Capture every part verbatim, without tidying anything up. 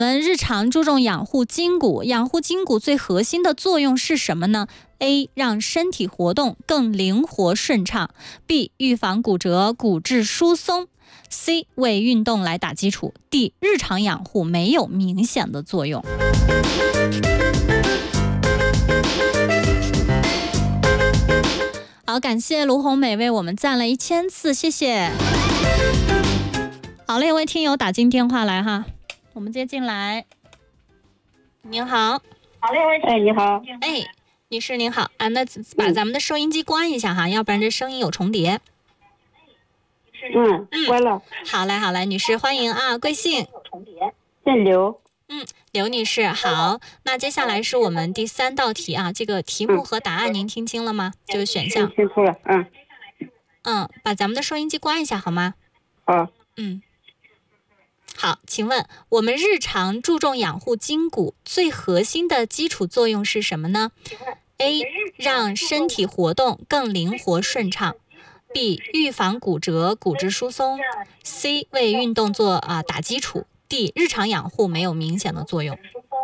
我们日常注重养护筋骨，养护筋骨最核心的作用是什么呢？ A. 让身体活动更灵活顺畅。 B. 预防骨折、骨质疏松。 C. 为运动来打基础。 D. 日常养护没有明显的作用。好，感谢卢红美为我们赞了一千次，谢谢。好嘞，一位听友打进电话来哈，我们接进来。您好。 好嘞，哎，你好。 哎，女士您好啊，那把咱们的收音机关一下哈，嗯、要不然这声音有重叠。 嗯，关了。 好嘞，好嘞，女士欢迎啊，贵姓？ 姓刘。 嗯，刘女士好。那接下来是我们第三道题啊，这个题目和答案您听清了吗？这个选项。 听清了，嗯。 嗯，把咱们的收音机关一下好吗？ 好。 嗯。好，请问我们日常注重养护筋骨最核心的基础作用是什么呢？ A. 让身体活动更灵活顺畅。 B. 预防骨折、骨质疏松。 C. 为运动做啊打基础。 D. 日常养护没有明显的作用。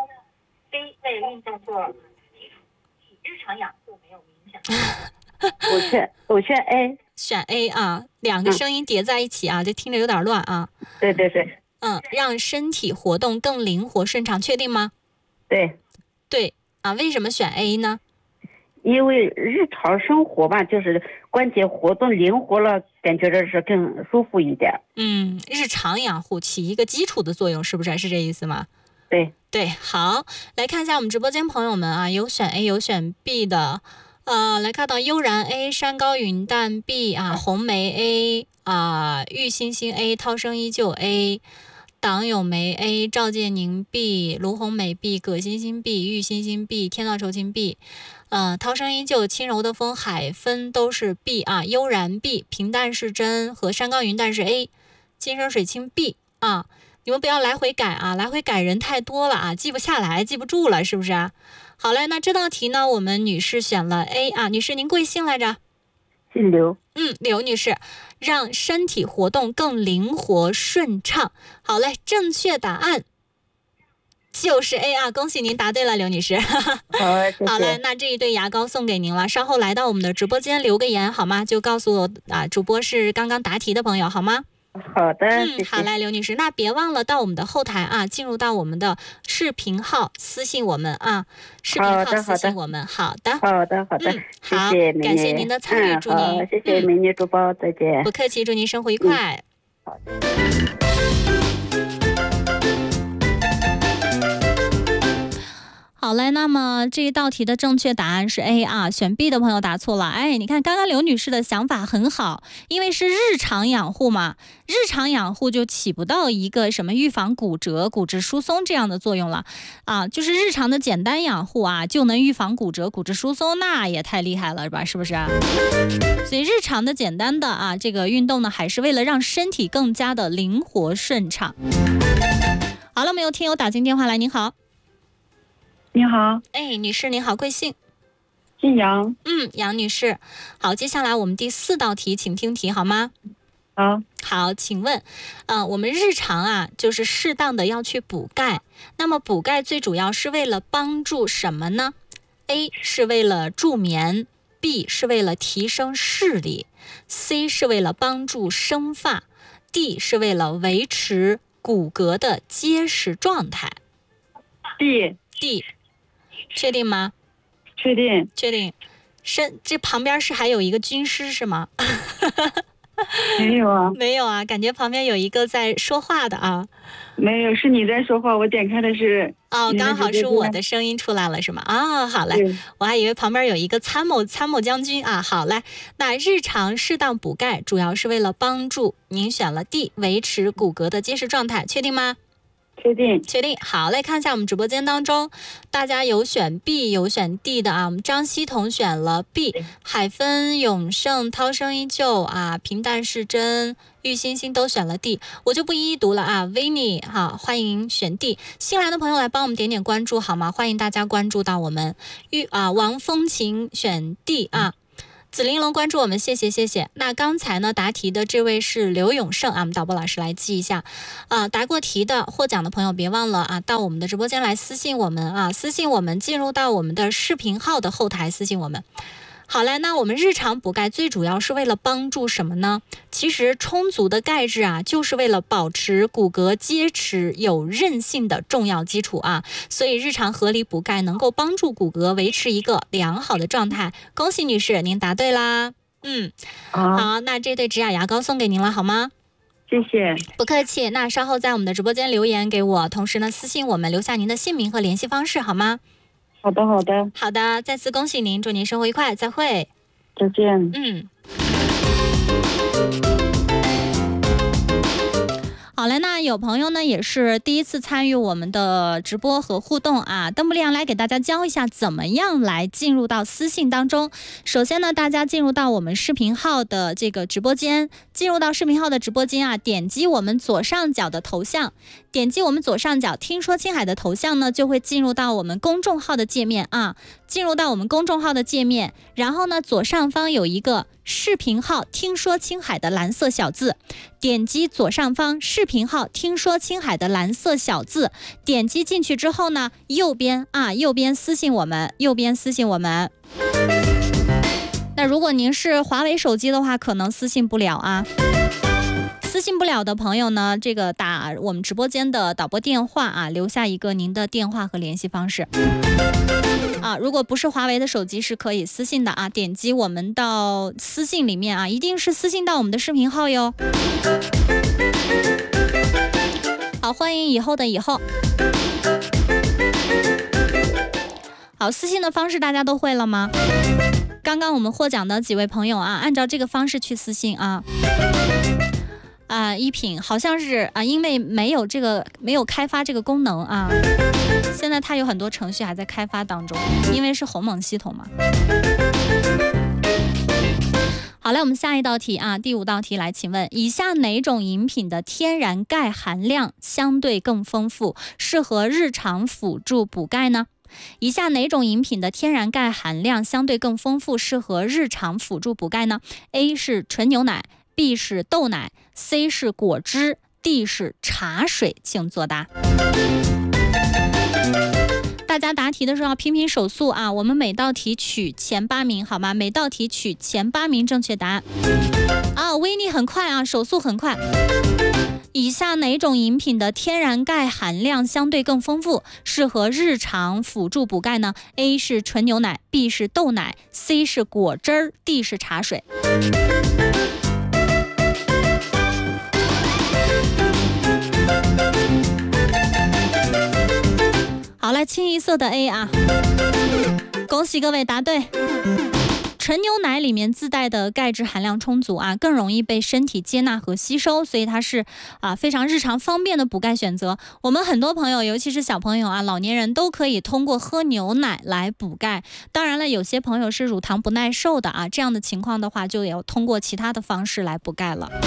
C. 为运动做打基础。D. 日常养护没有明显的作用。我选我选 A。 选 A 啊，两个声音叠在一起啊，这、嗯、听着有点乱啊。 对对对。 嗯，让身体活动更灵活顺畅，确定吗？ 对。 对啊，为什么选 A 呢？ 因为日常生活吧，就是关节活动灵活了，感觉这是更舒服一点。 嗯，日常养护起一个基础的作用，是不是？是这意思吗？ 对对，好，来看一下我们直播间朋友们啊，有选 A 有选 B 的，呃，来看到悠然 A、山高云淡 B 啊，红梅 A 啊，玉星星 A、涛声依旧 A。党咏梅 A、赵建宁 B、卢红美 B、葛欣欣 B、玉欣欣 B、天道酬勤 B。呃，涛声依旧、轻柔的风、海芬都是 B 啊，悠然 B、平淡是真和山高云淡是 A， 金生水清 B 啊，你们不要来回改啊，来回改人太多了啊，记不下来，记不住了，是不是啊？好嘞，那这道题呢，我们女士选了 A 啊，女士您贵姓来着？ 姓刘。 嗯，刘女士，让身体活动更灵活顺畅。好嘞，正确答案就是 A 啊，恭喜您答对了，刘女士。 好，谢谢。 好嘞，那这一对牙膏送给您了，稍后来到我们的直播间留个言好吗？就告诉我啊，主播是刚刚答题的朋友好吗？ 好的， 嗯， 谢谢。 好嘞，刘女士，那别忘了到我们的后台啊，进入到我们的视频号私信我们啊，视频号私信我们。好的， 好的，好的， 嗯，好， 谢谢美女， 感谢您的参与， 嗯、 祝您， 谢谢美女主播，再见。 不客气，祝您生活愉快。 嗯、好的。 好嘞，那么这一道题的正确答案是 A 啊，选 B 的朋友答错了。哎，你看刚刚刘女士的想法很好，因为是日常养护嘛，日常养护就起不到一个什么预防骨折、骨质疏松这样的作用了啊，就是日常的简单养护啊，就能预防骨折、骨质疏松，那也太厉害了吧，是不是啊？所以日常的简单的啊，这个运动呢，还是为了让身体更加的灵活顺畅。好了，没有听友打进电话来，您好。 你好， 哎，女士您好，贵姓？ 姓杨。 嗯，杨女士。好，接下来我们第四道题，请听题好吗？ 好。 好，请问，呃，我们日常啊，就是适当的要去补钙。那么补钙最主要是为了帮助什么呢 ？A 是为了助眠 ，B 是为了提升视力 ，C 是为了帮助生发 ，D 是为了维持骨骼的结实状态。 D D。确定吗？ 确定。 确定。身这旁边是还有一个军师是吗？ 没有啊。 没有啊，感觉旁边有一个在说话的啊。 没有，是你在说话，我点开的是。 哦，刚好是我的声音出来了是吗？啊、哦，好嘞，我还以为旁边有一个参谋参谋将军啊。好嘞，那日常适当补钙主要是为了帮助您选了 D， 维持骨骼的结实状态，确定吗？ 确定。 确定。好，来看一下我们直播间当中，大家有选 B 有选 D 的啊。我们张希彤选了 B， 海芬、永胜、涛声依旧啊，平淡是真、玉欣欣都选了 D， 我就不一一读了啊。Vinny 哈，欢迎选 D， 新来的朋友来帮我们点点关注好吗？欢迎大家关注到我们玉啊。王风琴选 D 啊。 紫玲珑关注我们，谢谢谢谢。那刚才呢答题的这位是刘永胜啊，我们导播老师来记一下啊，答过题的获奖的朋友别忘了啊，到我们的直播间来私信我们啊，私信我们进入到我们的视频号的后台私信我们。好嘞，那我们日常补钙最主要是为了帮助什么呢？其实充足的钙质啊，就是为了保持骨骼结实有韧性的重要基础啊。所以日常合理补钙能够帮助骨骼维持一个良好的状态。恭喜女士，您答对啦。嗯， 啊， 好，那这对植雅牙膏送给您了，好吗？ 谢谢。 不客气。那稍后在我们的直播间留言给我，同时呢私信我们留下您的姓名和联系方式，好吗？ 好的，好的， 好的，再次恭喜您，祝您生活愉快，再会。 再见。 嗯。好了，那有朋友呢也是第一次参与我们的直播和互动啊，邓布利昂来给大家教一下怎么样来进入到私信当中。首先呢，大家进入到我们视频号的这个直播间，进入到视频号的直播间啊，点击我们左上角的头像，点击我们左上角听说青海的头像呢，就会进入到我们公众号的界面啊，进入到我们公众号的界面，然后呢左上方有一个视频号听说青海的蓝色小字，点击左上方视频号听说青海的蓝色小字，点击进去之后呢，右边啊右边私信我们，右边私信我们。那如果您是华为手机的话，可能私信不了啊。私信不了的朋友呢，这个打我们直播间的导播电话啊，留下一个您的电话和联系方式啊。如果不是华为的手机是可以私信的啊，点击我们到私信里面啊，一定是私信到我们的视频号哟。好，欢迎以后的以后。好，私信的方式大家都会了吗？刚刚我们获奖的几位朋友啊，按照这个方式去私信啊。啊、呃，一品好像是啊，因为没有这个没有开发这个功能啊，现在它有很多程序还在开发当中，因为是鸿蒙系统嘛。好嘞，我们下一道题啊，第五道题来，请问以下哪种饮品的天然钙含量相对更丰富，适合日常辅助补钙呢？以下哪种饮品的天然钙含量相对更丰富，适合日常辅助补钙呢？ A 是纯牛奶， B 是豆奶， C 是果汁， D 是茶水，请作答。大家答题的时候要拼拼手速啊，我们每道题取前八名好吗？每道题取前八名正确答案啊。维尼很快啊，手速很快。以下哪种饮品的天然钙含量相对更丰富，适合日常辅助补钙呢？ A 是纯牛奶， B 是豆奶， C 是果汁儿， D 是茶水。好了，清一色的 A 啊，恭喜各位答对。纯牛奶里面自带的钙质含量充足啊，更容易被身体接纳和吸收，所以它是啊非常日常方便的补钙选择。我们很多朋友，尤其是小朋友啊、老年人都可以通过喝牛奶来补钙。当然了，有些朋友是乳糖不耐受的啊，这样的情况的话，就要通过其他的方式来补钙了。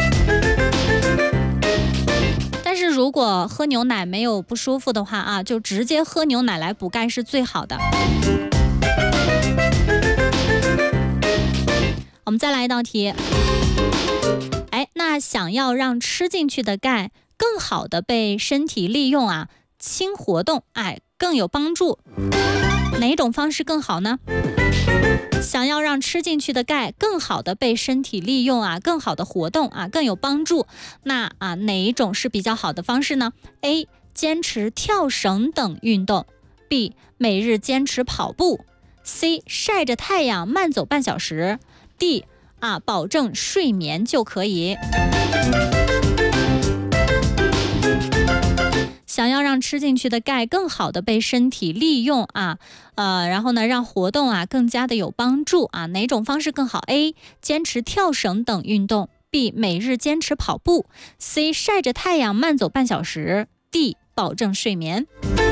但是如果喝牛奶没有不舒服的话啊，就直接喝牛奶来补钙是最好的。我们再来一道题，哎，那想要让吃进去的钙更好的被身体利用啊，轻活动，哎，更有帮助，哪种方式更好呢？想要让吃进去的钙更好的被身体利用啊，更好的活动啊，更有帮助，那啊哪一种是比较好的方式呢？ A 坚持跳绳等运动， B 每日坚持跑步， C 晒着太阳慢走半小时， D 啊保证睡眠就可以。想要让吃进去的钙更好的被身体利用啊，呃，然后呢，让活动啊更加的有帮助啊，哪种方式更好 ？A 坚持跳绳等运动， B 每日坚持跑步， C 晒着太阳慢走半小时， D 保证睡眠。